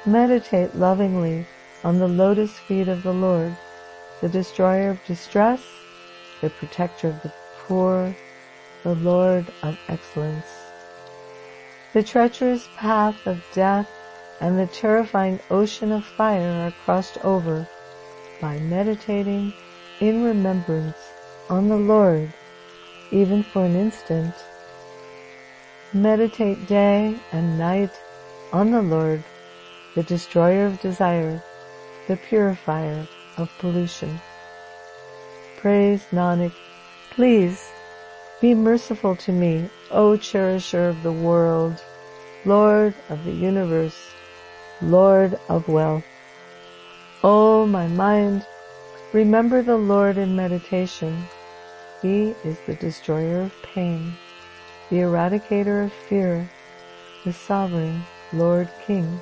Meditate lovingly on the lotus feet of the Lord, the destroyer of distress, the protector of the poor, the Lord of excellence. The treacherous path of death and the terrifying ocean of fire are crossed over by meditating in remembrance on the Lord, even for an instant. Meditate day and night on the Lord, the destroyer of desire, the purifier of pollution. Praise Nanak. Please be merciful to me, O cherisher of the world, Lord of the universe, Lord of wealth. O my mind, remember the Lord in meditation. He is the destroyer of pain, the eradicator of fear, the sovereign Lord King.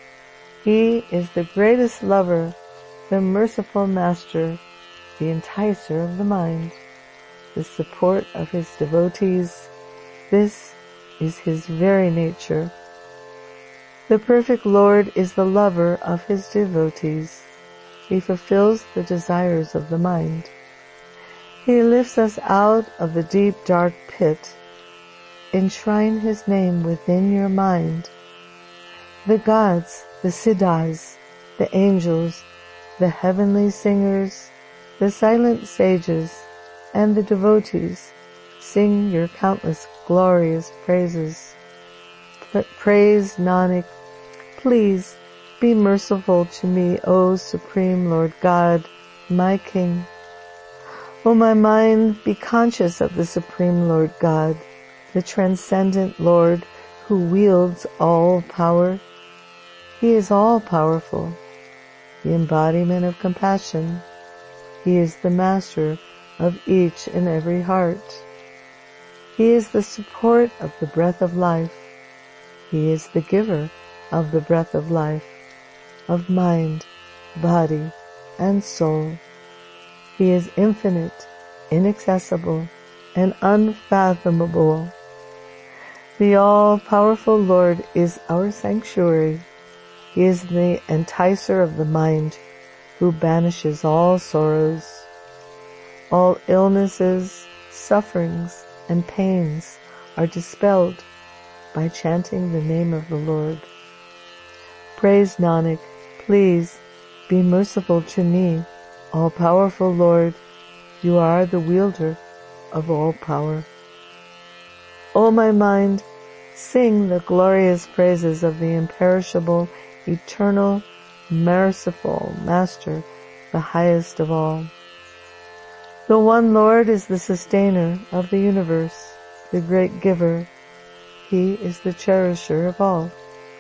He is the greatest lover, the merciful master, the enticer of the mind, the support of his devotees. This is his very nature. The perfect Lord is the lover of his devotees. He fulfills the desires of the mind. He lifts us out of the deep dark pit. Enshrine his name within your mind. The gods, the siddhas, the angels, the heavenly singers, the silent sages, and the devotees sing your countless glorious praises. Praise Nanak. Please be merciful to me, O Supreme Lord God, my King. O my mind, be conscious of the Supreme Lord God, the transcendent Lord who wields all power. He is all-powerful, the embodiment of compassion. He is the master of each and every heart. He is the support of the breath of life. He is the giver of the breath of life, of mind, body, and soul. He is infinite, inaccessible, and unfathomable. The all-powerful Lord is our sanctuary. He is the enticer of the mind, who banishes all sorrows. All illnesses, sufferings, and pains are dispelled by chanting the name of the Lord. Praise Nanak. Please be merciful to me, all-powerful Lord. You are the wielder of all power. O my mind, sing the glorious praises of the imperishable, eternal, merciful Master, the highest of all. The one Lord is the sustainer of the universe, the great giver. He is the cherisher of all.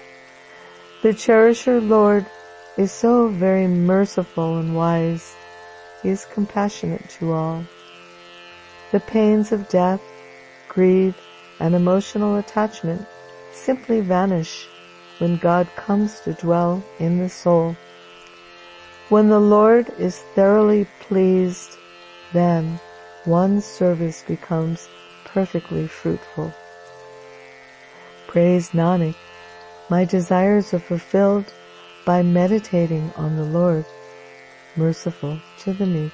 The cherisher Lord is so very merciful and wise. He is compassionate to all. The pains of death, greed, and emotional attachment simply vanish when God comes to dwell in the soul. When the Lord is thoroughly pleased, then one's service becomes perfectly fruitful. Praise Nanak. My desires are fulfilled by meditating on the Lord, merciful to the meek.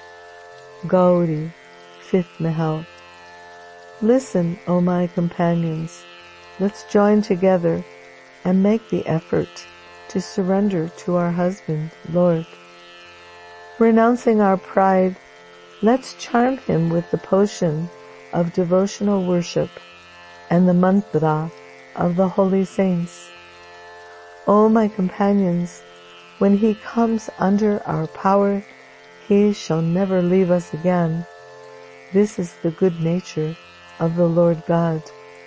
Gauri, 5th Mahal. Listen, O my companions, let's join together and make the effort to surrender to our husband, Lord. Renouncing our pride, let's charm him with the potion of devotional worship and the mantra of the holy saints. O my companions, when he comes under our power, he shall never leave us again. This is the good nature of the Lord God.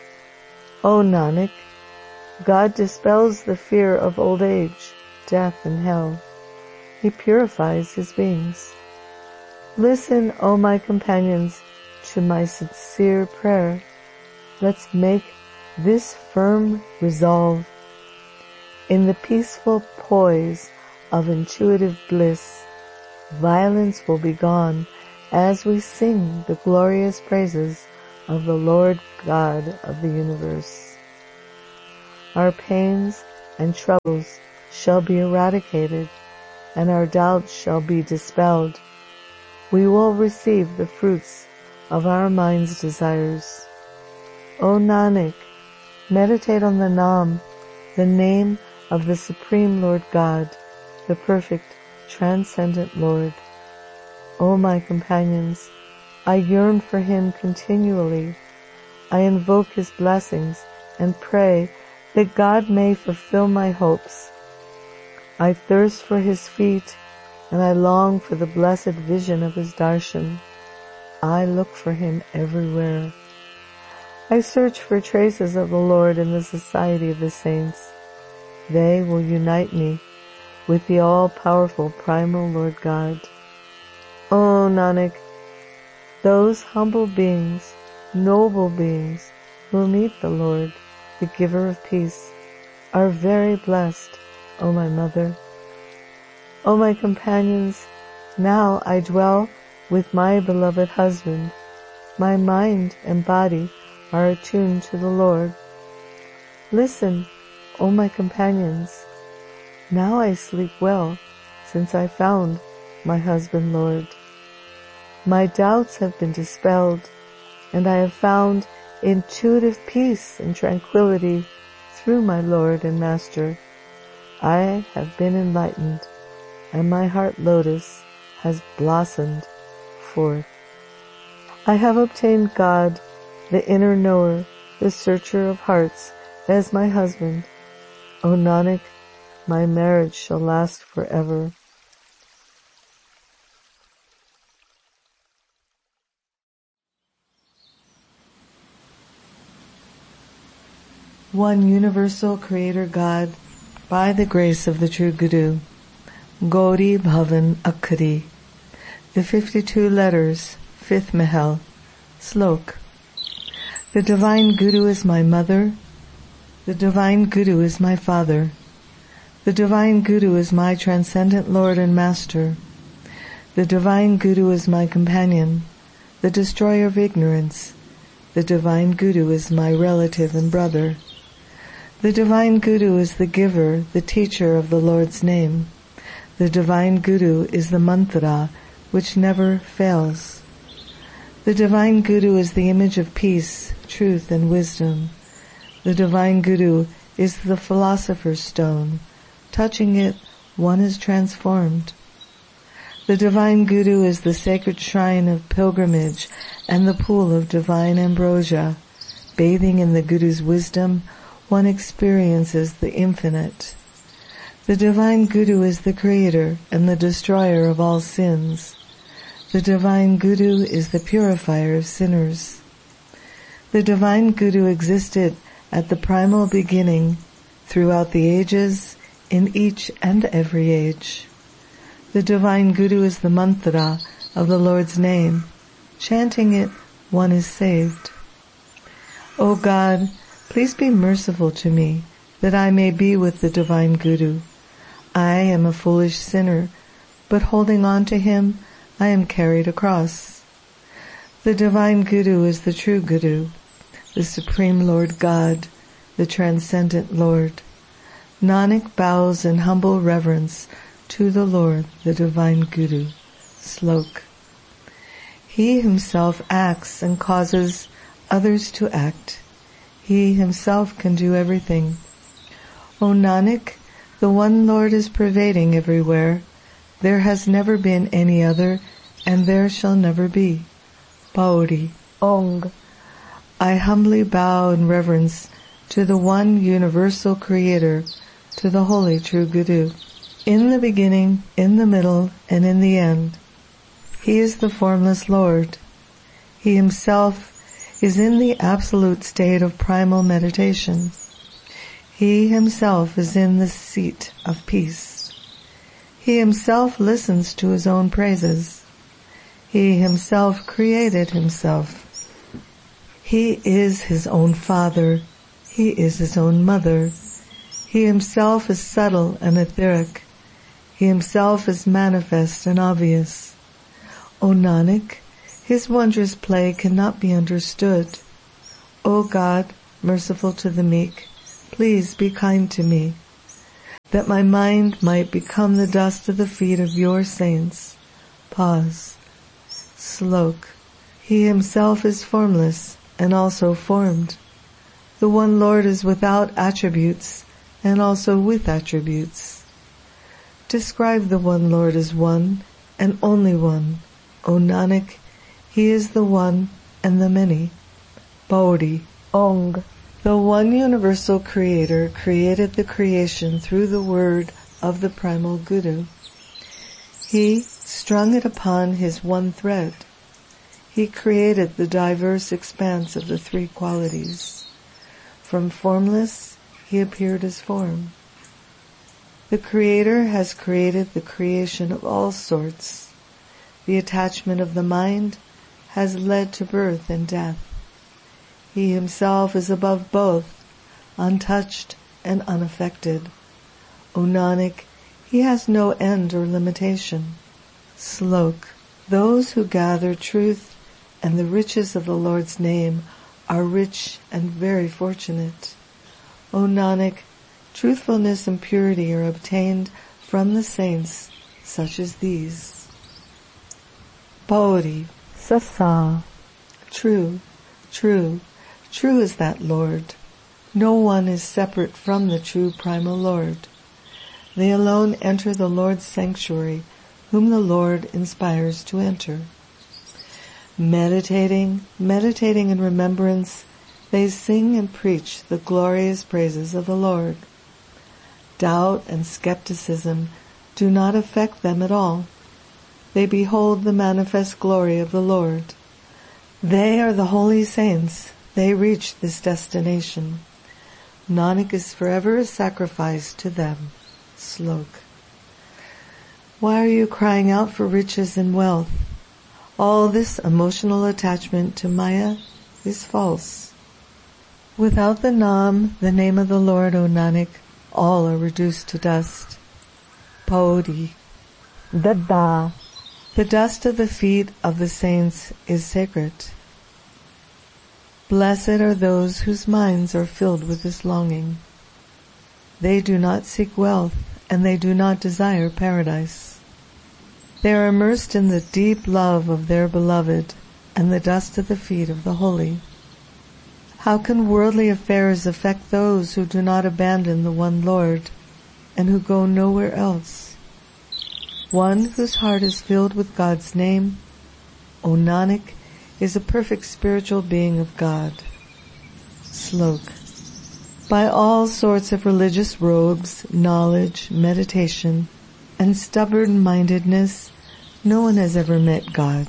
O Nanak, God dispels the fear of old age, death, and hell. He purifies his beings. Listen, O my companions, to my sincere prayer. Let's make this firm resolve. In the peaceful poise of intuitive bliss, violence will be gone as we sing the glorious praises of the Lord God of the universe. Our pains and troubles shall be eradicated, and our doubts shall be dispelled. We will receive the fruits of our mind's desires. O Nanak, meditate on the Naam, the name of the Supreme Lord God, the perfect, transcendent Lord. O my companions, I yearn for Him continually. I invoke His blessings and pray that God may fulfill my hopes. I thirst for His feet, and I long for the blessed vision of His darshan. I look for Him everywhere. I search for traces of the Lord in the society of the saints. They will unite me with the all-powerful primal Lord God. O Nanak, those humble beings, noble beings, who meet the Lord, the giver of peace, are very blessed, O my mother. O my companions, now I dwell with my beloved husband. My mind and body are attuned to the Lord. Listen, O my companions, now I sleep well, since I found my husband Lord. My doubts have been dispelled, and I have found intuitive peace and tranquility through my Lord and Master. I have been enlightened, and my heart lotus has blossomed forth. I have obtained God, the inner knower, the searcher of hearts, as my husband. O Nanak, my marriage shall last forever. One universal Creator God, by the grace of the true Guru, Gauri Bhavan Akhari, the 52 letters, 5th Mahal, Slok. The Divine Guru is my mother, the Divine Guru is my father, the Divine Guru is my transcendent Lord and Master, the Divine Guru is my companion, the destroyer of ignorance, the Divine Guru is my relative and brother. The Divine Guru is the giver, the teacher of the Lord's name. The Divine Guru is the mantra which never fails. The Divine Guru is the image of peace, truth, and wisdom. The Divine Guru is the philosopher's stone. Touching it, one is transformed. The Divine Guru is the sacred shrine of pilgrimage and the pool of divine ambrosia. Bathing in the Guru's wisdom, one experiences the infinite. The Divine Guru is the creator and the destroyer of all sins. The Divine Guru is the purifier of sinners. The Divine Guru existed at the primal beginning, throughout the ages, in each and every age. The Divine Guru is the mantra of the Lord's name. Chanting it, one is saved. O God, please be merciful to me, that I may be with the Divine Guru. I am a foolish sinner, but holding on to Him, I am carried across. The Divine Guru is the true Guru, the Supreme Lord God, the Transcendent Lord. Nanak bows in humble reverence to the Lord, the Divine Guru. Slok. He Himself acts and causes others to act. He Himself can do everything. O Nanak, the one Lord is pervading everywhere. There has never been any other, and there shall never be. Bauri. Ong. I humbly bow in reverence to the one universal Creator, to the Holy True Guru. In the beginning, in the middle, and in the end. He is the formless Lord. He Himself is in the absolute state of primal meditation. He Himself is in the seat of peace. He Himself listens to His own praises. He Himself created Himself. He is His own Father. He is His own Mother. He Himself is subtle and etheric. He Himself is manifest and obvious. O Nanak, His wondrous play cannot be understood. O God, merciful to the meek, please be kind to me. that my mind might become the dust of the feet of your saints. Pause. Slok. He himself is formless and also formed. The one Lord is without attributes and also with attributes. Describe the one Lord as one and only one. O Nanak, he is the one and the many. Bauri. Ong. The one universal creator created the creation through the word of the primal Guru. He strung it upon his one thread. He created the diverse expanse of the three qualities. From formless, he appeared as form. The Creator has created the creation of all sorts. The attachment of the mind has led to birth and death. He himself is above both, untouched and unaffected. O Nanak, he has no end or limitation. Slok. Those who gather truth and the riches of the Lord's name are rich and very fortunate. O Nanak, truthfulness and purity are obtained from the saints such as these. Bauri. Sasa. True, true. True is that Lord. No one is separate from the true primal Lord. They alone enter the Lord's sanctuary, whom the Lord inspires to enter. Meditating in remembrance, they sing and preach the glorious praises of the Lord. Doubt and skepticism do not affect them at all. They behold the manifest glory of the Lord. They are the holy saints. They reach this destination. Nanak is forever a sacrifice to them. Slok. Why are you crying out for riches and wealth? All this emotional attachment to Maya is false. Without the Nam, the name of the Lord, O Nanak, all are reduced to dust. Paudi. Dada. The dust of the feet of the saints is sacred. Blessed are those whose minds are filled with this longing. They do not seek wealth, and they do not desire paradise. They are immersed in the deep love of their beloved and the dust of the feet of the holy. How can worldly affairs affect those who do not abandon the one Lord and who go nowhere else? One whose heart is filled with God's name, O Nanak, is a perfect spiritual being of God. Slok. By all sorts of religious robes, knowledge, meditation, and stubborn-mindedness, no one has ever met God.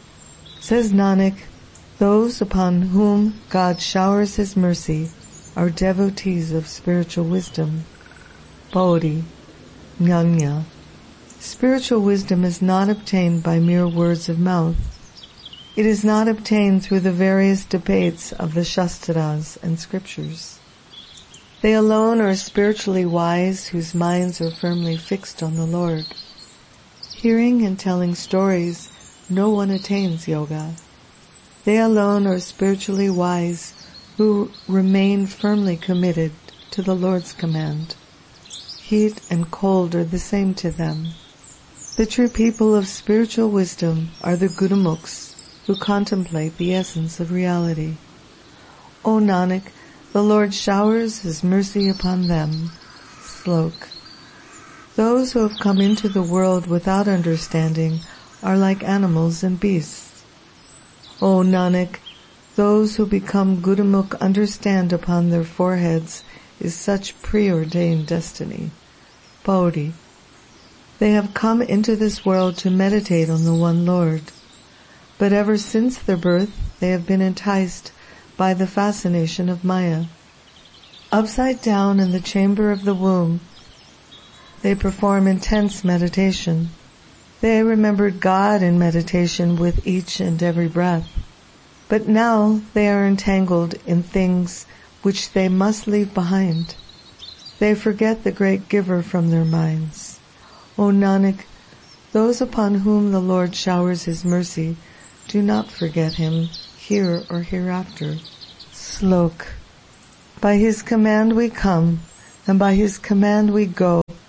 Says Nanak, those upon whom God showers his mercy are devotees of spiritual wisdom. Bauri. Jnana. Spiritual wisdom is not obtained by mere words of mouth. It is not obtained through the various debates of the Shastras and scriptures. They alone are spiritually wise whose minds are firmly fixed on the Lord. Hearing and telling stories, no one attains yoga. They alone are spiritually wise who remain firmly committed to the Lord's command. Heat and cold are the same to them. The true people of spiritual wisdom are the Gurumukhs, who contemplate the essence of reality. O Nanak, the Lord showers his mercy upon them. Slok. Those who have come into the world without understanding are like animals and beasts. O Nanak, those who become Gurumukh understand upon their foreheads is such preordained destiny. Pauri. They have come into this world to meditate on the one Lord. But ever since their birth, they have been enticed by the fascination of Maya. Upside down in the chamber of the womb, they perform intense meditation. They remembered God in meditation with each and every breath. But now they are entangled in things which they must leave behind. They forget the great giver from their minds. O Nanak, those upon whom the Lord showers his mercy do not forget him here or hereafter. Slok. By his command we come, and by his command we go,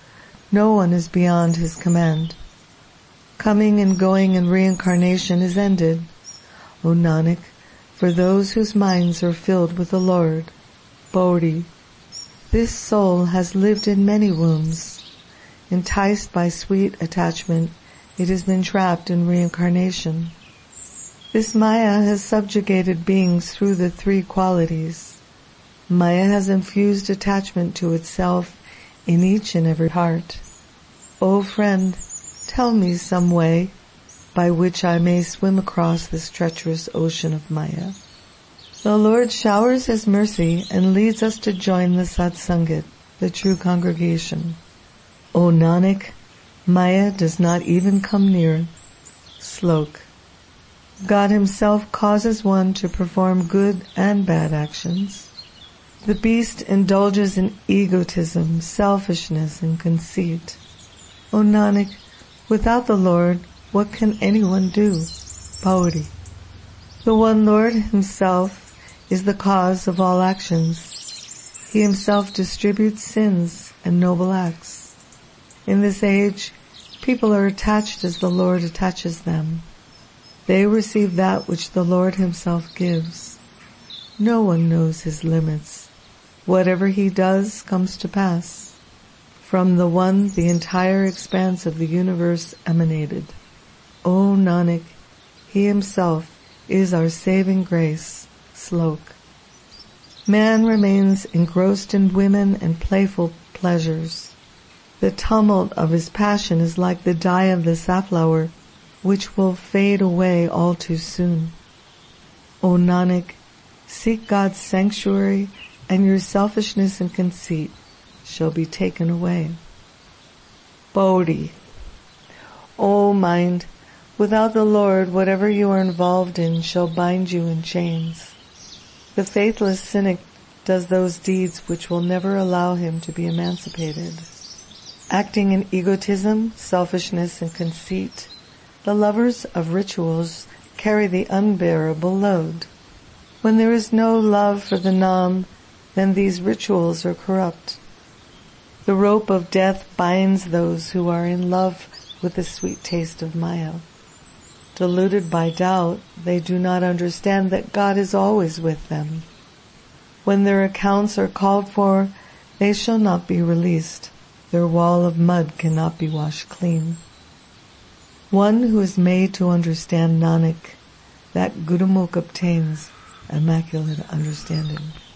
No one is beyond his command. Coming and going and reincarnation is ended, O Nanak, for those whose minds are filled with the Lord. Bodhi. This soul has lived in many wombs. Enticed by sweet attachment, it has been trapped in reincarnation. This Maya has subjugated beings through the three qualities. Maya has infused attachment to itself in each and every heart. O friend, tell me some way by which I may swim across this treacherous ocean of Maya. The Lord showers His mercy and leads us to join the Satsangat, the true congregation. O Nanak, Maya does not even come near. Slok. God Himself causes one to perform good and bad actions. The beast indulges in egotism, selfishness, and conceit. O Nanak, without the Lord, what can anyone do? Bodhi. The one Lord Himself is the cause of all actions. He Himself distributes sins and noble acts. In this age, people are attached as the Lord attaches them. They receive that which the Lord Himself gives. No one knows His limits. Whatever He does comes to pass. From the One, the entire expanse of the universe emanated. O Nanak, He Himself is our saving grace. Slok. Man remains engrossed in women and playful pleasures. The tumult of his passion is like the dye of the safflower, which will fade away all too soon. O Nanak, seek God's sanctuary, and your selfishness and conceit shall be taken away. Bodhi. O mind, without the Lord, whatever you are involved in shall bind you in chains. The faithless cynic does those deeds which will never allow him to be emancipated. Acting in egotism, selfishness, and conceit, the lovers of rituals carry the unbearable load. When there is no love for the Nam, then these rituals are corrupt. The rope of death binds those who are in love with the sweet taste of Maya. Deluded by doubt, they do not understand that God is always with them. When their accounts are called for, they shall not be released. Their wall of mud cannot be washed clean. One who is made to understand Nanak, that Gurumukh obtains immaculate understanding.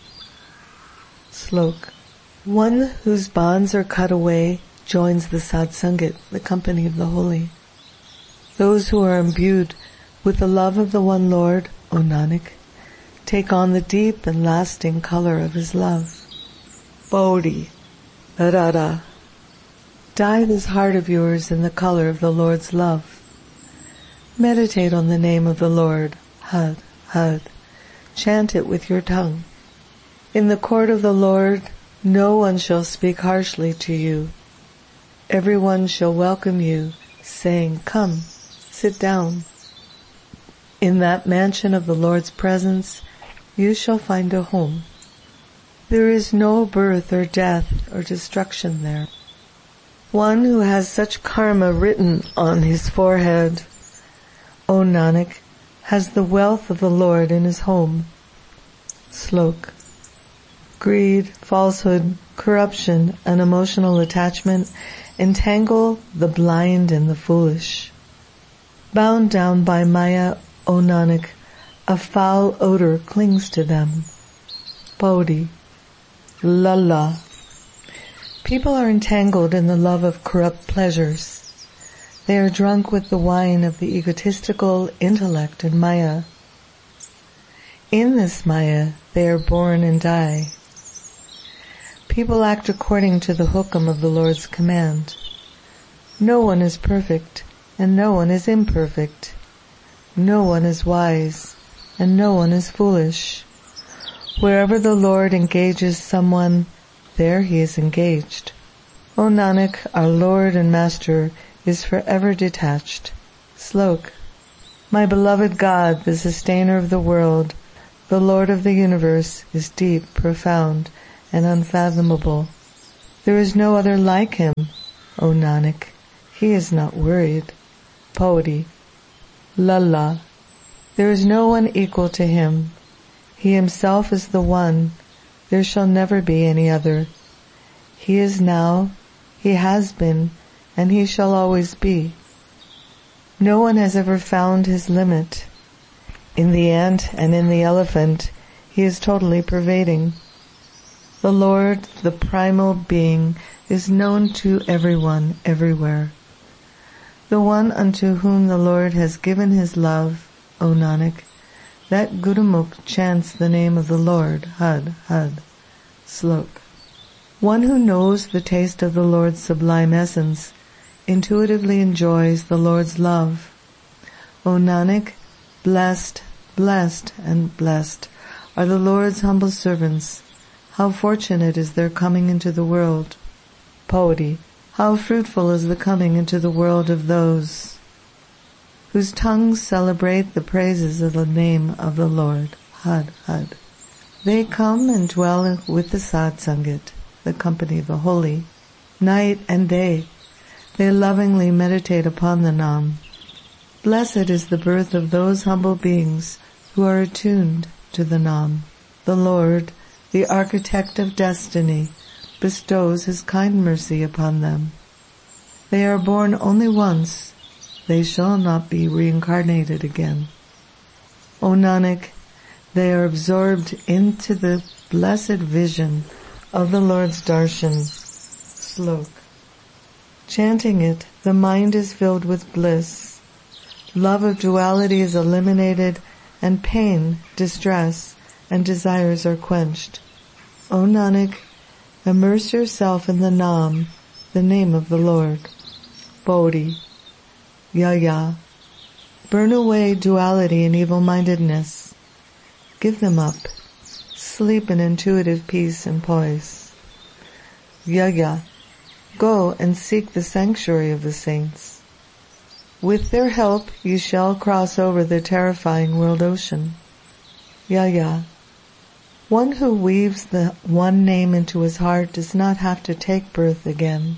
Slok. One whose bonds are cut away joins the Satsangat, the company of the holy. Those who are imbued with the love of the one Lord, O Nanak, take on the deep and lasting color of His love. Bodhi. Rara. Dye this heart of yours in the color of the Lord's love. Meditate on the name of the Lord, Had, Had. Chant it with your tongue. In the court of the Lord, no one shall speak harshly to you. Everyone shall welcome you, saying, Come, sit down. In that mansion of the Lord's presence, you shall find a home. There is no birth or death or destruction there. One who has such karma written on his forehead, O Nanak, has the wealth of the Lord in his home. Slok. Greed, falsehood, corruption, and emotional attachment entangle the blind and the foolish. Bound down by Maya, O Nanak, a foul odor clings to them. Bodhi. Lala. People are entangled in the love of corrupt pleasures. They are drunk with the wine of the egotistical intellect and Maya. In this Maya, they are born and die. People act according to the hukam of the Lord's command. No one is perfect, and no one is imperfect. No one is wise, and no one is foolish. Wherever the Lord engages someone, there he is engaged. O Nanak, our Lord and Master, is forever detached. Slok. My beloved God, the sustainer of the world, the Lord of the universe, is deep, profound, and unfathomable. There is no other like Him. O Nanak, he is not worried. Pauri. Lalla. There is no one equal to him. He himself is the one. There shall never be any other. He is now, he has been, and he shall always be. No one has ever found his limit. In the ant and in the elephant, he is totally pervading. The Lord, the primal being, is known to everyone, everywhere. The one unto whom the Lord has given his love, O Nanak, that Gurumukh chants the name of the Lord, Had, Had. Slok. One who knows the taste of the Lord's sublime essence intuitively enjoys the Lord's love. O Nanak, blessed, blessed, and blessed are the Lord's humble servants. How fortunate is their coming into the world. Pauri. How fruitful is the coming into the world of those whose tongues celebrate the praises of the name of the Lord. Had, Had. They come and dwell with the Sad Sangat, the company of the holy, night and day. They lovingly meditate upon the Nam. Blessed is the birth of those humble beings who are attuned to the Nam. The Lord, the architect of destiny, bestows his kind mercy upon them. They are born only once. They shall not be reincarnated again. O Nanak, they are absorbed into the blessed vision of the Lord's darshan. Slok. Chanting it, the mind is filled with bliss. Love of duality is eliminated, and pain, distress, and desires are quenched. O Nanak, immerse yourself in the Nam, the name of the Lord. Bodhi. Yaya. Burn away duality and evil-mindedness. Give them up. Sleep in intuitive peace and poise. Yaya. Go and seek the sanctuary of the saints. With their help you shall cross over the terrifying world ocean. Yaya. One who weaves the one name into his heart does not have to take birth again.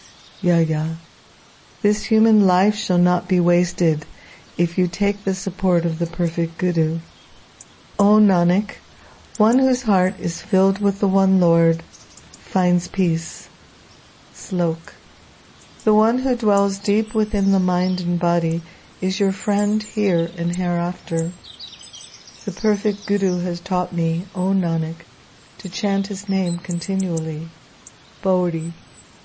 Yaya. This human life shall not be wasted if you take the support of the perfect Guru. O Nanak, one whose heart is filled with the one Lord finds peace. Slok. The one who dwells deep within the mind and body is your friend here and hereafter. The perfect Guru has taught me, O Nanak, to chant his name continually. Bodhi.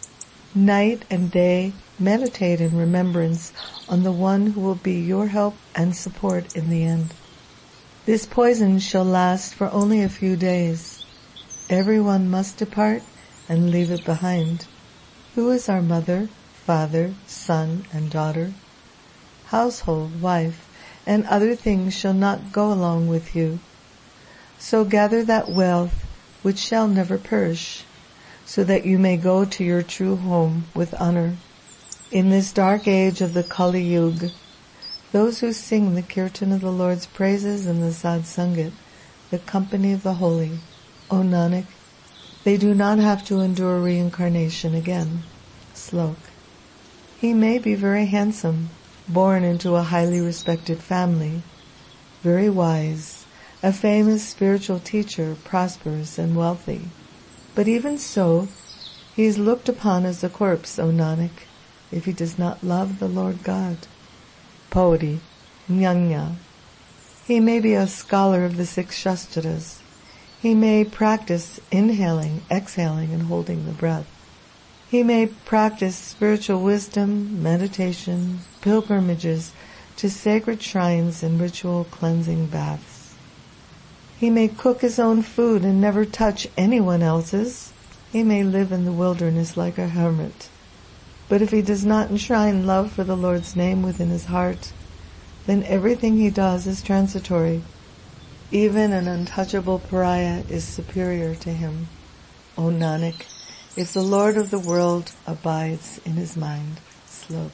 Night and day meditate in remembrance on the one who will be your help and support in the end. This poison shall last for only a few days. Everyone must depart and leave it behind. Who is our mother, father, son, and daughter? Household, wife, and other things shall not go along with you. So gather that wealth which shall never perish, so that you may go to your true home with honor. In this dark age of the Kali Yuga, those who sing the kirtan of the Lord's praises in the Sad Sangat, the company of the holy, O Nanak, they do not have to endure reincarnation again. Slok. He may be very handsome, born into a highly respected family, very wise, a famous spiritual teacher, prosperous and wealthy. But even so, he is looked upon as a corpse, O Nanak, if he does not love the Lord God. Pauri. Jnana. He may be a scholar of the 6 Shastras. He may practice inhaling, exhaling, and holding the breath. He may practice spiritual wisdom, meditation, pilgrimages to sacred shrines and ritual cleansing baths. He may cook his own food and never touch anyone else's. He may live in the wilderness like a hermit. But if he does not enshrine love for the Lord's name within his heart, then everything he does is transitory. Even an untouchable pariah is superior to him. O Nanak, if the Lord of the world abides in his mind. Slok.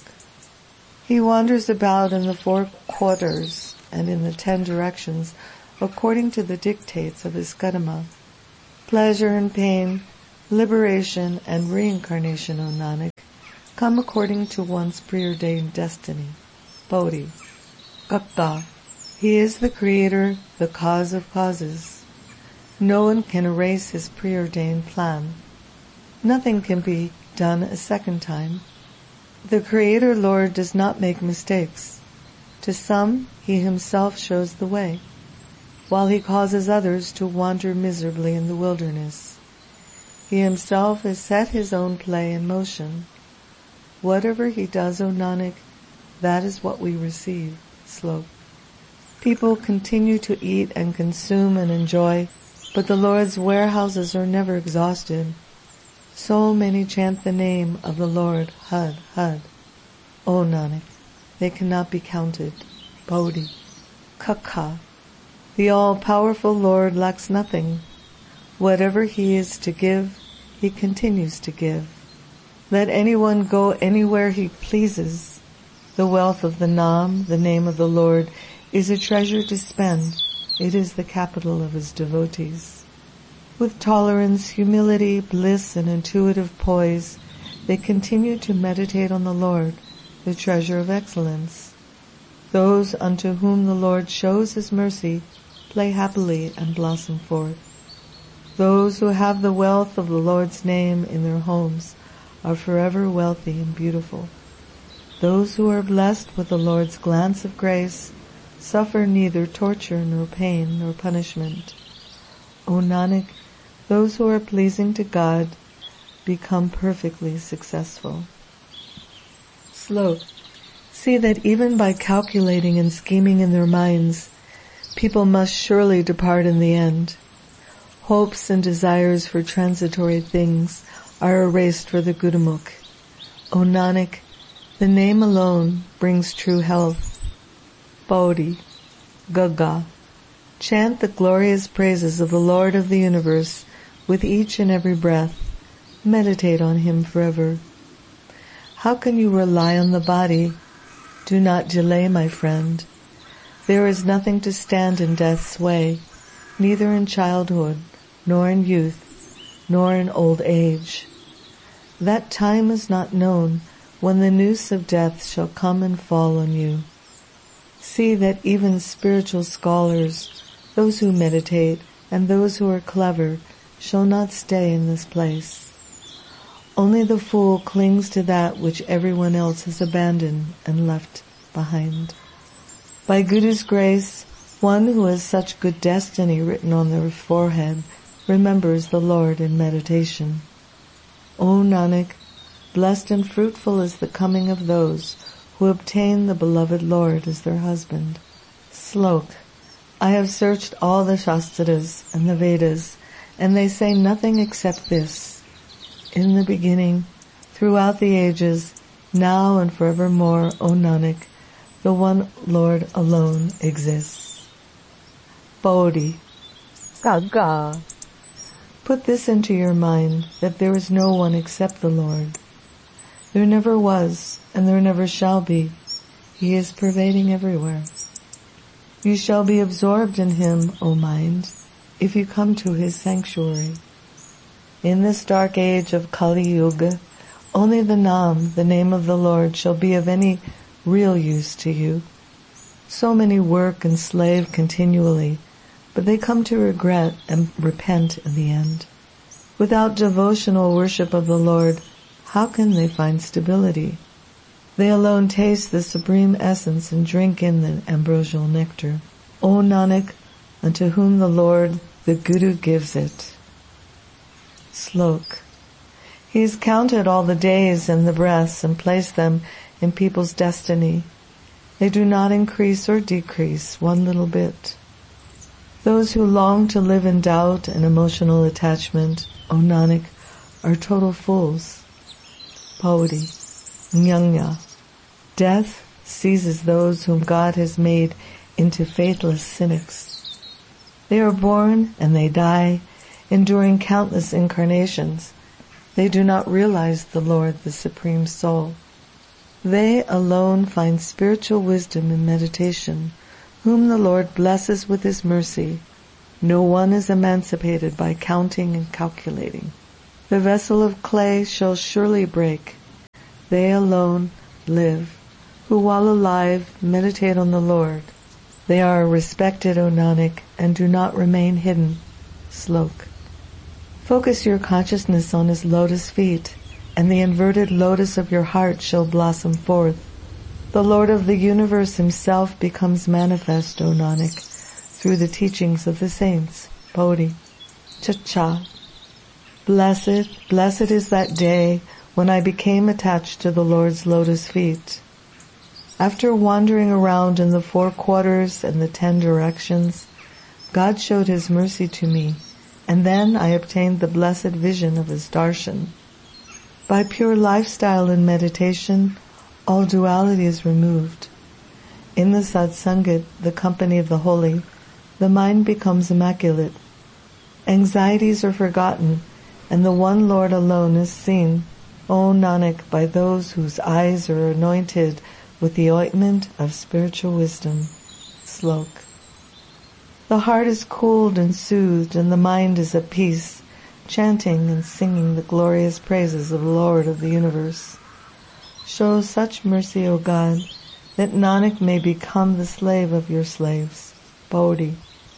He wanders about in the 4 quarters and in the 10 directions according to the dictates of his karma. Pleasure and pain, liberation and reincarnation, O Nanak, come according to one's preordained destiny. Bodhi. Kakka. He is the creator, the cause of causes. No one can erase his preordained plan. Nothing can be done a second time. The Creator Lord does not make mistakes. To some, he himself shows the way, while he causes others to wander miserably in the wilderness. He himself has set his own play in motion. Whatever he does, O Nanak, that is what we receive. Slok. People continue to eat and consume and enjoy, but the Lord's warehouses are never exhausted. So many chant the name of the Lord, Had, Had. O Nanak, they cannot be counted. Bodhi. Kakha. The all-powerful Lord lacks nothing. Whatever he is to give, he continues to give. Let anyone go anywhere he pleases. The wealth of the Nam, the name of the Lord, is a treasure to spend. It is the capital of his devotees. With tolerance, humility, bliss, and intuitive poise, they continue to meditate on the Lord, the treasure of excellence. Those unto whom the Lord shows his mercy play happily and blossom forth. Those who have the wealth of the Lord's name in their homes are forever wealthy and beautiful. Those who are blessed with the Lord's glance of grace suffer neither torture nor pain nor punishment. O Nanak, those who are pleasing to God become perfectly successful. Slok. See that even by calculating and scheming in their minds, people must surely depart in the end. Hopes and desires for transitory things are erased for the Gurumukh. O Nanak, the name alone brings true health. Bodhi. Gaga. Chant the glorious praises of the Lord of the universe with each and every breath. Meditate on him forever. How can you rely on the body? Do not delay, my friend. There is nothing to stand in death's way, neither in childhood, nor in youth, nor in old age. That time is not known when the noose of death shall come and fall on you. See that even spiritual scholars, those who meditate, and those who are clever, shall not stay in this place. Only the fool clings to that which everyone else has abandoned and left behind. By Guru's grace, one who has such good destiny written on their forehead remembers the Lord in meditation. O Nanak, blessed and fruitful is the coming of those who obtain the beloved Lord as their husband. Slok. I have searched all the Shastras and the Vedas, and they say nothing except this. In the beginning, throughout the ages, now and forevermore, O Nanak, the one Lord alone exists. Bodhi. Gaga. Put this into your mind, that there is no one except the Lord. There never was, and there never shall be. He is pervading everywhere. You shall be absorbed in him, O mind, if you come to his sanctuary. In this dark age of Kali Yuga, only the Nam, the name of the Lord, shall be of any real use to you. So many work and slave continually, but they come to regret and repent in the end. Without devotional worship of the Lord, how can they find stability? They alone taste the supreme essence and drink in the ambrosial nectar. O Nanak, unto whom the Lord, the Guru, gives it. Slok. He has counted all the days and the breaths and placed them in people's destiny. They do not increase or decrease one little bit. Those who long to live in doubt and emotional attachment, O Nanak, are total fools. Bodhi. Nyanya. Death seizes those whom God has made into faithless cynics. They are born and they die, enduring countless incarnations. They do not realize the Lord, the Supreme Soul. They alone find spiritual wisdom in meditation, whom the Lord blesses with his mercy. No one is emancipated by counting and calculating. The vessel of clay shall surely break. they alone live, who while alive meditate on the Lord. They are respected, O Nanak, and do not remain hidden. Slok. Focus your consciousness on his lotus feet, and the inverted lotus of your heart shall blossom forth. The Lord of the universe himself becomes manifest, O Nanak, through the teachings of the saints. Bodhi. Cha-cha. Blessed, blessed is that day when I became attached to the Lord's lotus feet. After wandering around in the 4 quarters and the 10 directions, God showed his mercy to me, and then I obtained the blessed vision of his darshan. By pure lifestyle and meditation, all duality is removed. In the satsangat, the company of the holy, the mind becomes immaculate. Anxieties are forgotten, and the one Lord alone is seen, O Nanak, by those whose eyes are anointed with the ointment of spiritual wisdom. Slok. The heart is cooled and soothed, and the mind is at peace, chanting and singing the glorious praises of the Lord of the universe. Show such mercy, O God, that Nanak may become the slave of your slaves. Bodhi.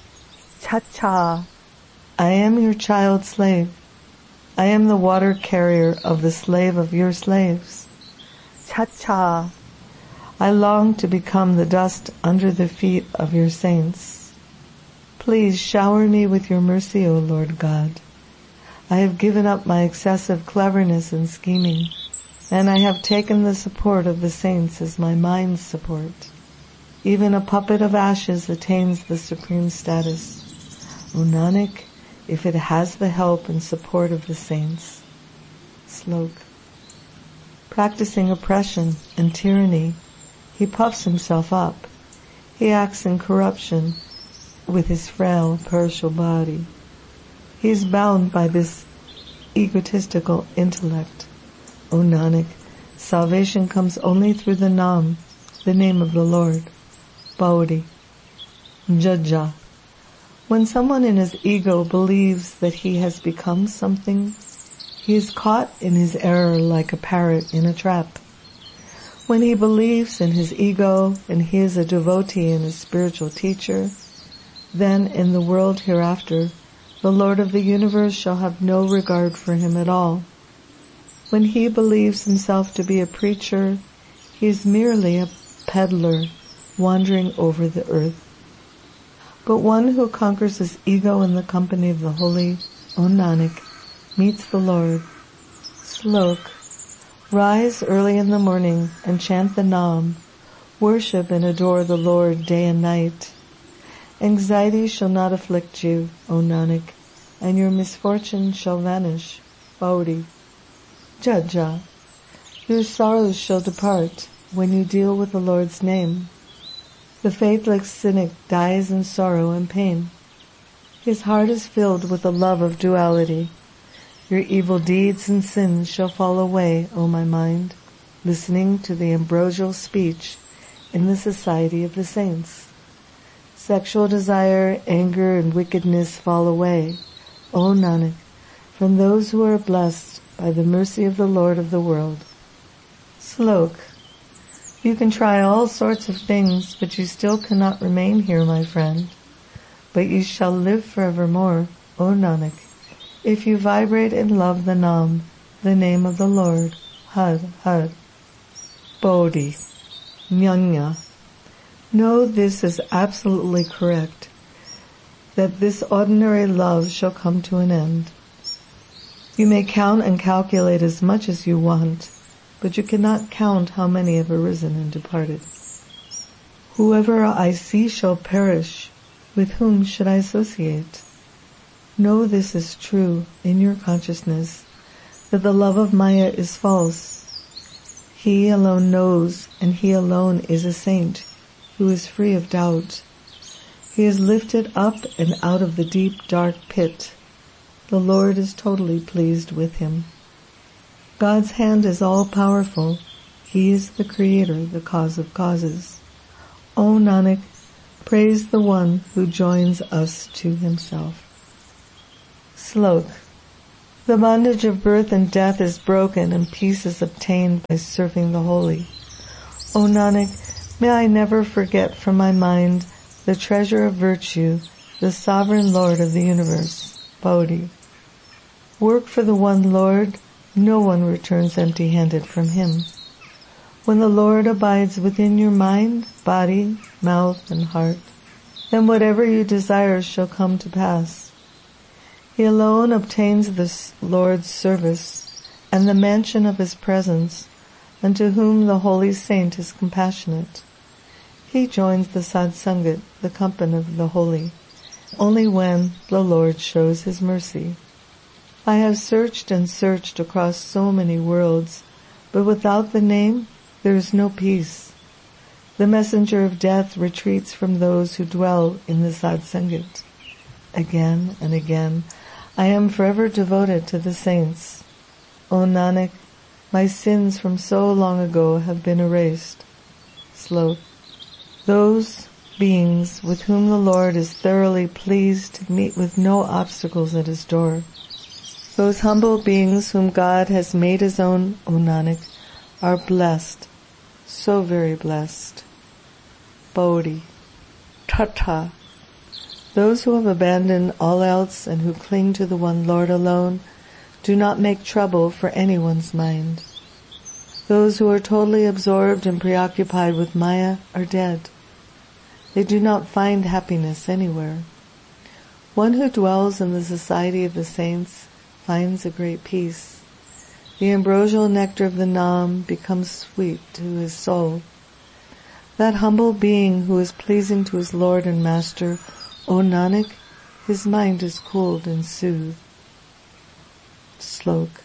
Cha-cha. I am your child slave. I am the water carrier of the slave of your slaves. Cha-cha. I long to become the dust under the feet of your saints. Please shower me with your mercy, O Lord God. I have given up my excessive cleverness and scheming, and I have taken the support of the saints as my mind's support. Even a puppet of ashes attains the supreme status. O Nanak, if it has the help and support of the saints. Slok. Practicing oppression and tyranny, he puffs himself up. He acts in corruption with his frail, perishable body. He is bound by this egotistical intellect. O Nanak, salvation comes only through the Nam, the name of the Lord. Bodhi. Jaja. When someone in his ego believes that he has become something, he is caught in his error like a parrot in a trap. When he believes in his ego and he is a devotee and a spiritual teacher, then in the world hereafter, the Lord of the universe shall have no regard for him at all. When he believes himself to be a preacher, he is merely a peddler wandering over the earth. But one who conquers his ego in the company of the holy, O Nanak, meets the Lord. Slok. Rise early in the morning and chant the Nam. Worship and adore the Lord day and night. Anxiety shall not afflict you, O Nanak, and your misfortune shall vanish. Bodhi. Jaja. Your sorrows shall depart when you deal with the Lord's name. The faithless cynic dies in sorrow and pain. His heart is filled with the love of duality. Your evil deeds and sins shall fall away, O my mind, listening to the ambrosial speech in the society of the saints. Sexual desire, anger, and wickedness fall away, O Nanak, from those who are blessed by the mercy of the Lord of the world. Slok. You can try all sorts of things, but you still cannot remain here, my friend. But you shall live forevermore, O Nanak, if you vibrate and love the Nam, the name of the Lord. Har, Har. Bodhi. Nyanya. Know this is absolutely correct, that this ordinary love shall come to an end. You may count and calculate as much as you want, but you cannot count how many have arisen and departed. Whoever I see shall perish. With whom should I associate? Know this is true in your consciousness, that the love of Maya is false. He alone knows, and he alone is a saint, who is free of doubt. He is lifted up and out of the deep dark pit. The Lord is totally pleased with him. God's hand is all-powerful. He is the Creator, the cause of causes. O Nanak, praise the one who joins us to himself. Slok. The bondage of birth and death is broken and peace is obtained by serving the holy. O Nanak, may I never forget from my mind the treasure of virtue, the sovereign Lord of the universe, Bodhi. Work for the one Lord, no one returns empty-handed from him. When the Lord abides within your mind, body, mouth, and heart, then whatever you desire shall come to pass. He alone obtains the Lord's service and the mansion of his presence, and to whom the holy saint is compassionate. He joins the Sadsangat, the company of the holy, only when the Lord shows his mercy. I have searched and searched across so many worlds, but without the name, there is no peace. The messenger of death retreats from those who dwell in the Sadsangat. Again and again, I am forever devoted to the saints. O Nanak, my sins from so long ago have been erased. Slok. Those beings with whom the Lord is thoroughly pleased to meet with no obstacles at his door. Those humble beings whom God has made his own, O Nanak, are blessed, so very blessed. Bodhi. Tata. Those who have abandoned all else and who cling to the one Lord alone do not make trouble for anyone's mind. Those who are totally absorbed and preoccupied with Maya are dead. They do not find happiness anywhere. One who dwells in the society of the saints finds a great peace. The ambrosial nectar of the Nam becomes sweet to his soul. That humble being who is pleasing to his Lord and Master, O Nanak, his mind is cooled and soothed. Slok.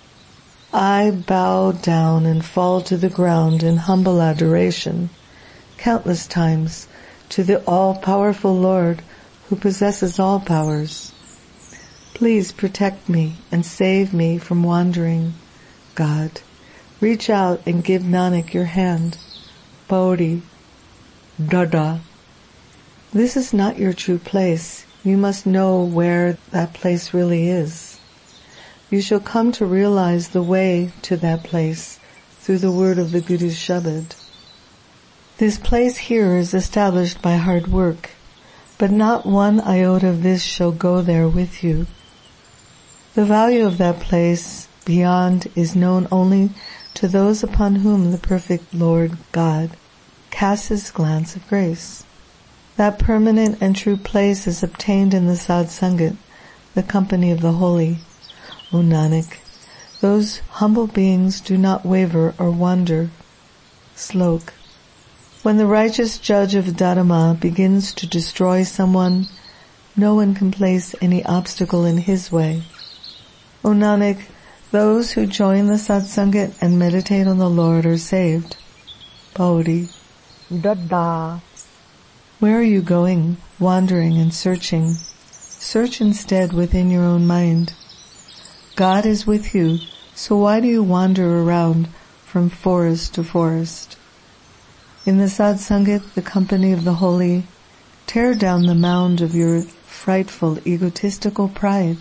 I bow down and fall to the ground in humble adoration, countless times, to the all-powerful Lord who possesses all powers. Please protect me and save me from wandering. God, reach out and give Nanak your hand. Bodhi. Dada. This is not your true place. You must know where that place really is. You shall come to realize the way to that place through the word of the Guru's Shabad. This place here is established by hard work, but not one iota of this shall go there with you. The value of that place beyond is known only to those upon whom the perfect Lord God casts his glance of grace. That permanent and true place is obtained in the Sadsangat, the company of the holy. O Nanak, those humble beings do not waver or wander. Slok. When the righteous judge of Dharma begins to destroy someone, no one can place any obstacle in his way. O Nanak, those who join the Satsangat and meditate on the Lord are saved. Bodhi. Dada. Where are you going, wandering and searching? Search instead within your own mind. God is with you, so why do you wander around from forest to forest? In the Sadsangat, the company of the holy, tear down the mound of your frightful egotistical pride.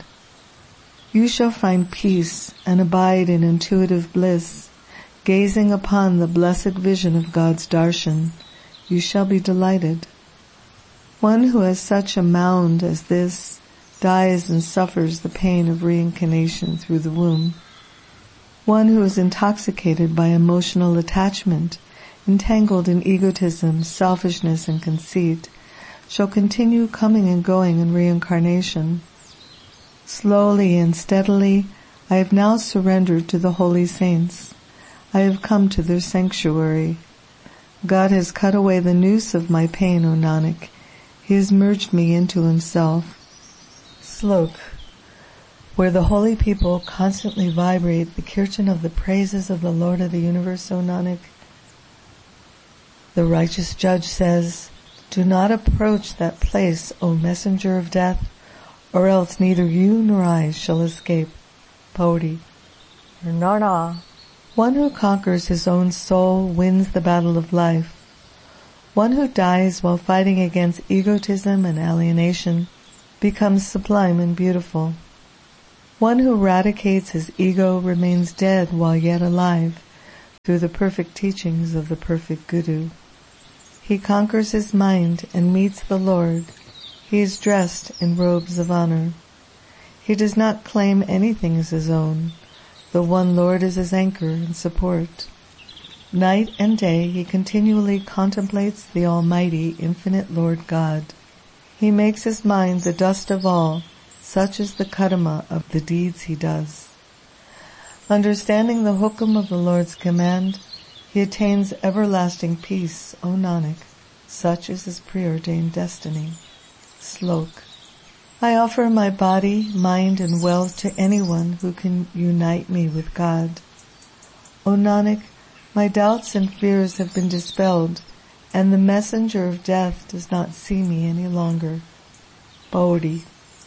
You shall find peace and abide in intuitive bliss, gazing upon the blessed vision of God's darshan. You shall be delighted. One who has such a mound as this dies and suffers the pain of reincarnation through the womb. One who is intoxicated by emotional attachment, entangled in egotism, selfishness, and conceit, shall continue coming and going in reincarnation. Slowly and steadily, I have now surrendered to the holy saints. I have come to their sanctuary. God has cut away the noose of my pain, O Nanak. He has merged me into himself. Slok. Where the holy people constantly vibrate the kirtan of the praises of the Lord of the universe, O Nanak, the righteous judge says, do not approach that place, O messenger of death, or else neither you nor I shall escape. Bodhi. Nana. One who conquers his own soul wins the battle of life. One who dies while fighting against egotism and alienation becomes sublime and beautiful. One who eradicates his ego remains dead while yet alive through the perfect teachings of the perfect Guru. He conquers his mind and meets the Lord. He is dressed in robes of honor. He does not claim anything as his own. The one Lord is his anchor and support. Night and day he continually contemplates the Almighty, infinite Lord God. He makes his mind the dust of all. Such is the kadama of the deeds he does. Understanding the hukum of the Lord's command, he attains everlasting peace, O Nanak. Such is his preordained destiny. Slok. I offer my body, mind, and wealth to anyone who can unite me with God. O Nanak, my doubts and fears have been dispelled, and the messenger of death does not see me any longer. Bodhi.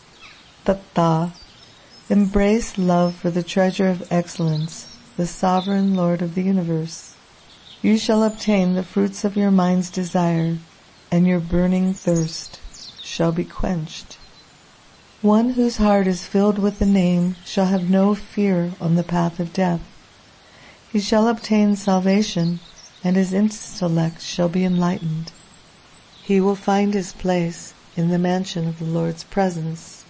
Tatta. Embrace love for the treasure of excellence, the sovereign Lord of the universe. You shall obtain the fruits of your mind's desire, and your burning thirst shall be quenched. One whose heart is filled with the name shall have no fear on the path of death. He shall obtain salvation, and his intellect shall be enlightened. He will find his place in the mansion of the Lord's presence.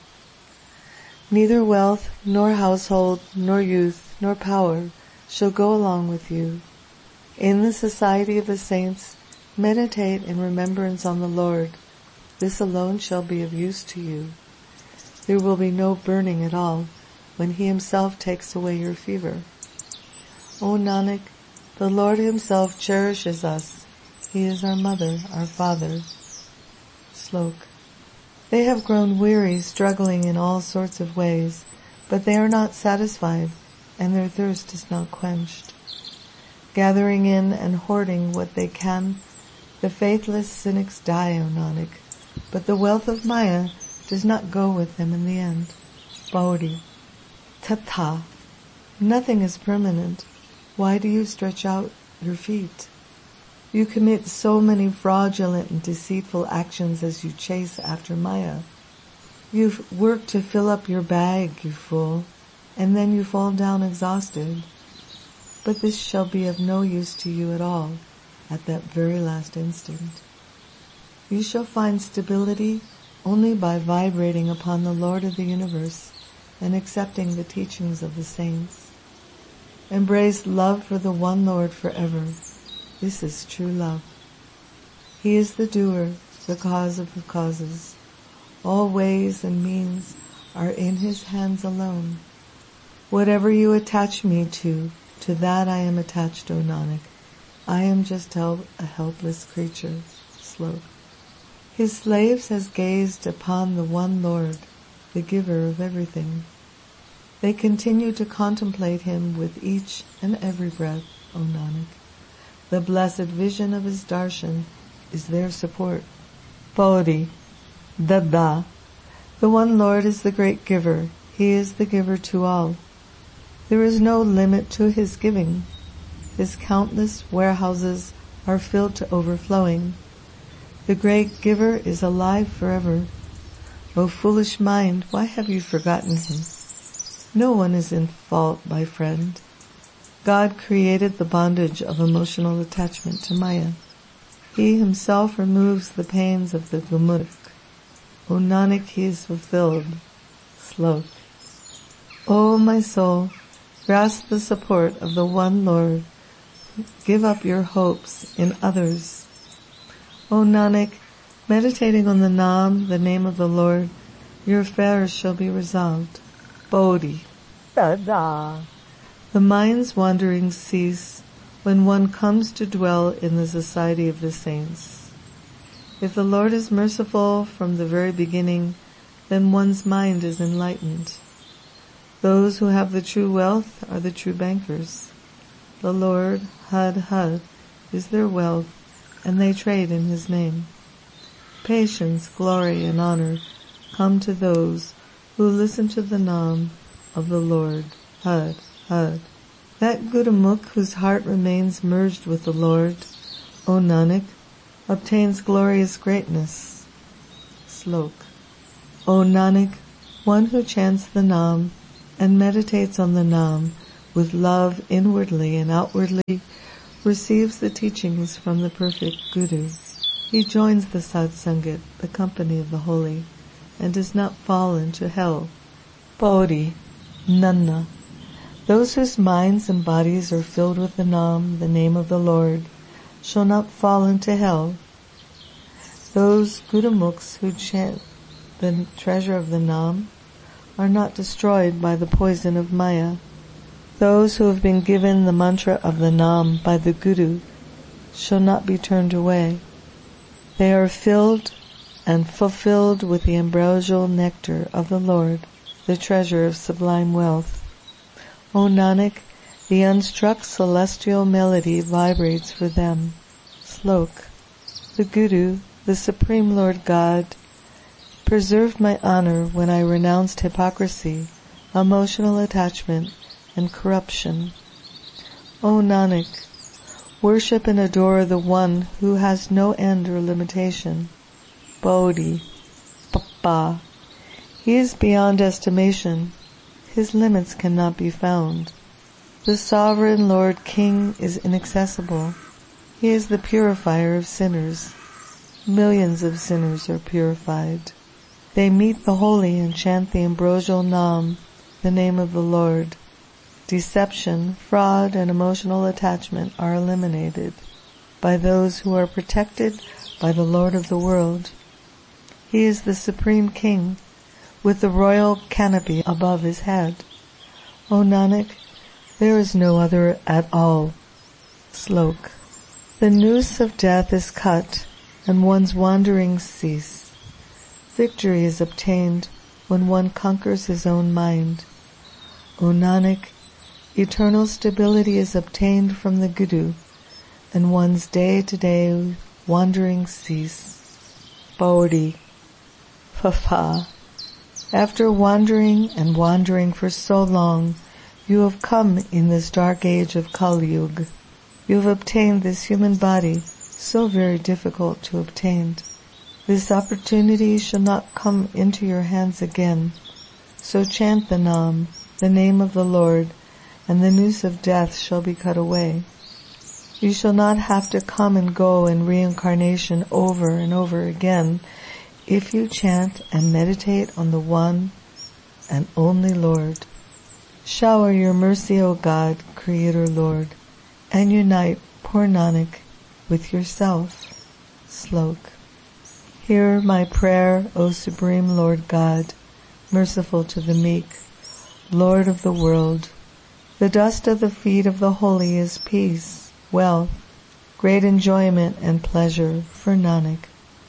Neither wealth, nor household, nor youth, nor power shall go along with you. In the society of the saints, meditate in remembrance on the Lord. This alone shall be of use to you. There will be no burning at all when He Himself takes away your fever. O Nanak, the Lord Himself cherishes us. He is our mother, our father. Slok. They have grown weary, struggling in all sorts of ways, but they are not satisfied, and their thirst is not quenched. Gathering in and hoarding what they can, the faithless cynics die, O Nanak, but the wealth of Maya does not go with them in the end. Bodhi. Tattha. Nothing is permanent. Why do you stretch out your feet? You commit so many fraudulent and deceitful actions as you chase after Maya. You've worked to fill up your bag, you fool, and then you fall down exhausted. But this shall be of no use to you at all at that very last instant. You shall find stability only by vibrating upon the Lord of the universe and accepting the teachings of the saints. Embrace love for the one Lord forever. This is true love. He is the doer, the cause of the causes. All ways and means are in His hands alone. Whatever you attach me to that I am attached, O Nanak. I am just a helpless creature. Slok. His slaves has gazed upon the one Lord, the giver of everything. They continue to contemplate Him with each and every breath, O Nanak. The blessed vision of His darshan is their support. Bodhi. Dada. The one Lord is the great giver. He is the giver to all. There is no limit to His giving. His countless warehouses are filled to overflowing. The great giver is alive forever. O foolish mind, why have you forgotten Him? No one is in fault, my friend. God created the bondage of emotional attachment to Maya. He Himself removes the pains of the Gurmukh. O Nanak, He is fulfilled. Slok. O my soul, grasp the support of the one Lord. Give up your hopes in others. O Nanak, meditating on the Naam, the name of the Lord, your affairs shall be resolved. Bodhi. Tada. The mind's wanderings cease when one comes to dwell in the society of the saints. If the Lord is merciful from the very beginning, then one's mind is enlightened. Those who have the true wealth are the true bankers. The Lord, Had, is their wealth, and they trade in His name. Patience, glory, and honor come to those who listen to the Naam of the Lord, Had. That Gurumukh whose heart remains merged with the Lord, O Nanak, obtains glorious greatness. Slok. O Nanak, One who chants the Nam and meditates on the Nam with love inwardly and outwardly receives the teachings from the perfect Guru. He joins the Satsangat, the company of the holy, and does not fall into hell. Bodhi, Nanna. Those whose minds and bodies are filled with the Nam, the name of the Lord, shall not fall into hell. Those Gurumukhs who chant the treasure of the Nam are not destroyed by the poison of Maya. Those who have been given the mantra of the Nam by the Guru shall not be turned away. They are filled and fulfilled with the ambrosial nectar of the Lord, the treasure of sublime wealth. O Nanak, the unstruck celestial melody vibrates for them. Slok. The Guru, the Supreme Lord God, preserved my honor when I renounced hypocrisy, emotional attachment, and corruption. O Nanak, worship and adore the one who has no end or limitation. Bodhi, Papa. He is beyond estimation. His limits cannot be found. The sovereign Lord King is inaccessible. He is the purifier of sinners. Millions of sinners are purified. They meet the holy and chant the ambrosial Nam, the name of the Lord. Deception, fraud, and emotional attachment are eliminated by those who are protected by the Lord of the world. He is the Supreme King, with the royal canopy above his head. O Nanak, there is no other at all. Slok. The noose of death is cut, and one's wanderings cease. Victory is obtained when one conquers his own mind. O Nanak, eternal stability is obtained from the Guru, and one's day-to-day wanderings cease. Bodhi. Fafa. After wandering and wandering for so long, you have come in this dark age of Kali Yuga. You have obtained this human body, so very difficult to obtain. This opportunity shall not come into your hands again. So chant the Nam, the name of the Lord, and the noose of death shall be cut away. You shall not have to come and go in reincarnation over and over again if you chant and meditate on the one and only Lord. Shower your mercy, O God, Creator Lord, and unite poor Nanak with yourself. Slok. Hear my prayer, O Supreme Lord God, merciful to the meek, Lord of the world. The dust of the feet of the holy is peace, wealth, great enjoyment and pleasure for Nanak.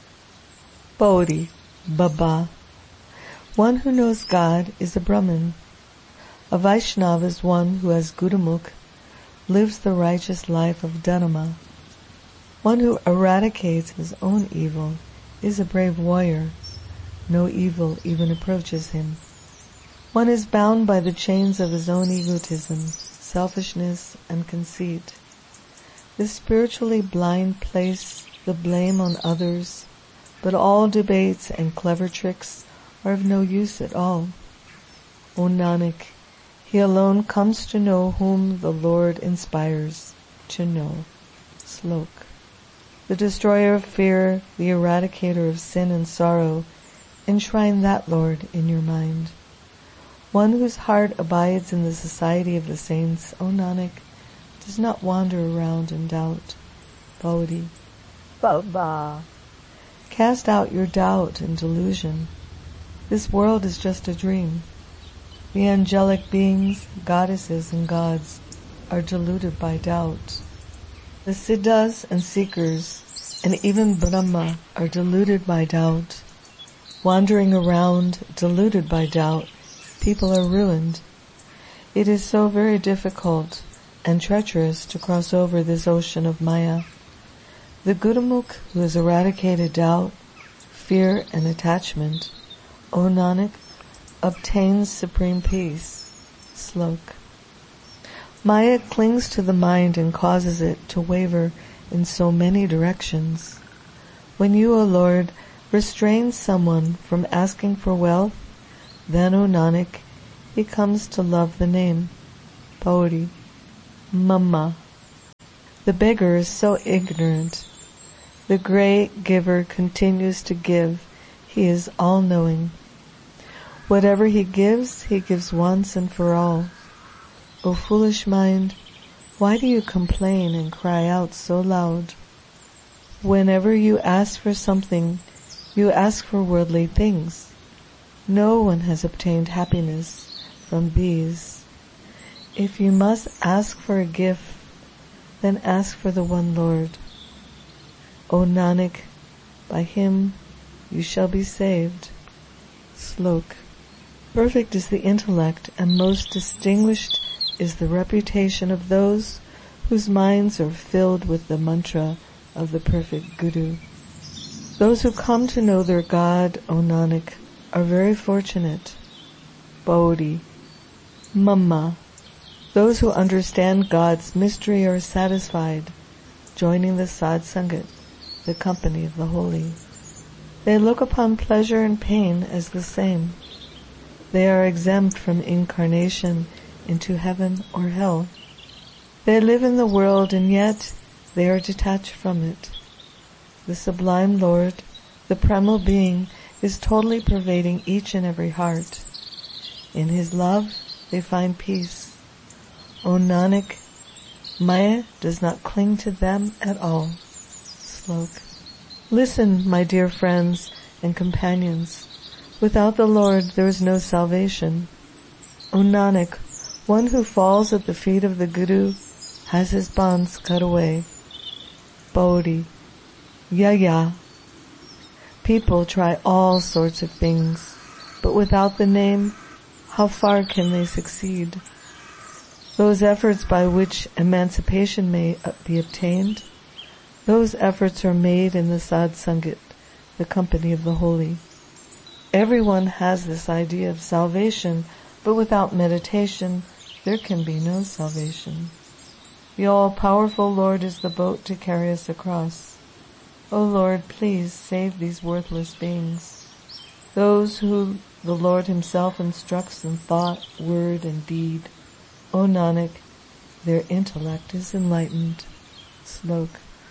Bodhi, Baba. One who knows God is a Brahmin. A Vaishnava is one who has Gurumukh, lives the righteous life of Dharma. One who eradicates his own evil is a brave warrior. No evil even approaches him. One is bound by the chains of his own egotism, selfishness, and conceit. The spiritually blind place the blame on others, but all debates and clever tricks are of no use at all. O Nanak, he alone comes to know whom the Lord inspires to know. Slok. The destroyer of fear, the eradicator of sin and sorrow, enshrine that Lord in your mind. One whose heart abides in the society of the saints, O Nanak, does not wander around in doubt. Bodhi. Baba. Cast out your doubt and delusion. This world is just a dream. The angelic beings, goddesses, and gods are deluded by doubt. The siddhas and seekers, and even Brahma, are deluded by doubt. Wandering around, deluded by doubt, people are ruined. It is so very difficult and treacherous to cross over this ocean of Maya. The Gurumukh who has eradicated doubt, fear, and attachment, O Nanak, obtains supreme peace. Slok. Maya clings to the mind and causes it to waver in so many directions. When you, O Lord, restrain someone from asking for wealth, Then, O Nanak, he comes to love the name. Pauri. Mama. The beggar is so ignorant. The great giver continues to give. He is all-knowing. Whatever he gives once and for all. O foolish mind, why do you complain and cry out so loud? Whenever you ask for something, you ask for worldly things. No one has obtained happiness from these. If you must ask for a gift, then ask for the one Lord. O Nanak, by him you shall be saved. Slok. Perfect is the intellect, and most distinguished is the reputation of those whose minds are filled with the mantra of the perfect Guru. Those who come to know their God, O Nanak, are very fortunate. Bodhi. Mama. Those who understand God's mystery are satisfied, joining the Sad Sangat, the company of the holy. They look upon pleasure and pain as the same. They are exempt from incarnation into heaven or hell. They live in the world and yet they are detached from it. The Sublime Lord, the Primal Being, is totally pervading each and every heart. In his love they find peace. O Nanak, Maya does not cling to them at all. Slok. Listen, my dear friends and companions. Without the Lord there is no salvation. O Nanak, one who falls at the feet of the Guru has his bonds cut away. Bodhi. Yaya. People try all sorts of things, but without the name, how far can they succeed? Those efforts by which emancipation may be obtained, those efforts are made in the Sad Sangat, the company of the holy. Everyone has this idea of salvation, but without meditation, there can be no salvation. The all-powerful Lord is the boat to carry us across. O Lord, please save these worthless beings, those who the Lord himself instructs in thought, word, and deed. O Nanak, their intellect is enlightened. Slok.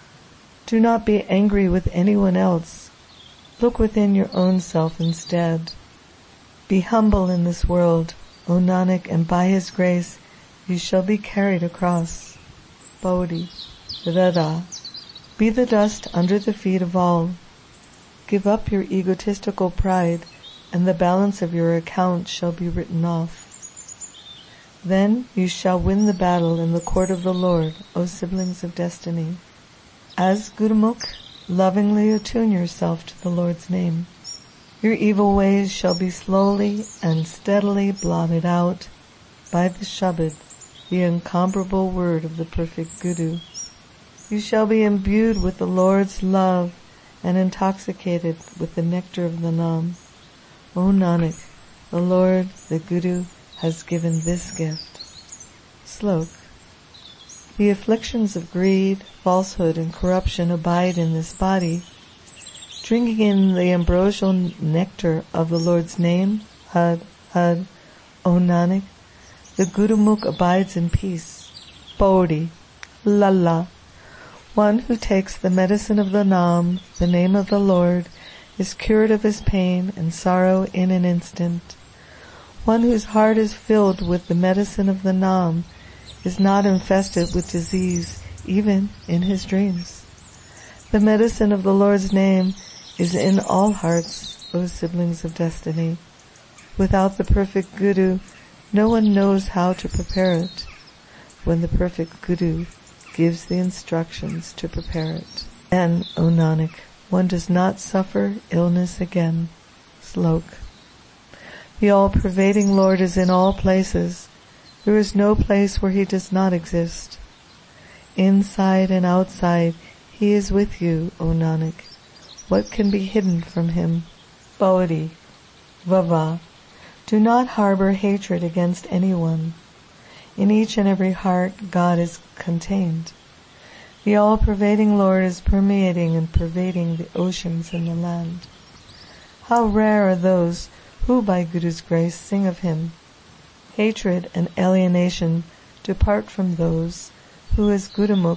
Do not be angry with anyone else. Look within your own self instead. Be humble in this world, O Nanak, and by his grace you shall be carried across. Bodhi. Rada. Be the dust under the feet of all. Give up your egotistical pride, and the balance of your account shall be written off. Then you shall win the battle in the court of the Lord, O siblings of destiny. As Gurumukh, lovingly attune yourself to the Lord's name. Your evil ways shall be slowly and steadily blotted out by the Shabad, the incomparable word of the perfect Guru. You shall be imbued with the Lord's love and intoxicated with the nectar of the Nam. O Nanak, the Lord, the Guru, has given this gift. Slok. The afflictions of greed, falsehood, and corruption abide in this body. Drinking in the ambrosial nectar of the Lord's name, Had, O Nanak, the Gurumukh abides in peace. Bodhi. Lalla. One who takes the medicine of the Nam, the name of the Lord, is cured of his pain and sorrow in an instant. One whose heart is filled with the medicine of the Nam is not infested with disease even in his dreams. The medicine of the Lord's name is in all hearts, O siblings of destiny. Without the perfect Guru, no one knows how to prepare it. When the perfect Guru gives the instructions to prepare it, then, O Nanak, one does not suffer illness again. Slok. The all-pervading Lord is in all places. There is no place where he does not exist. Inside and outside, he is with you, O Nanak. What can be hidden from him? Bodhi. Vava. Do not harbor hatred against anyone. In each and every heart, God is contained. The all-pervading Lord is permeating and pervading the oceans and the land. How rare are those who by Guru's grace sing of him. Hatred and alienation depart from those who as Gurumukh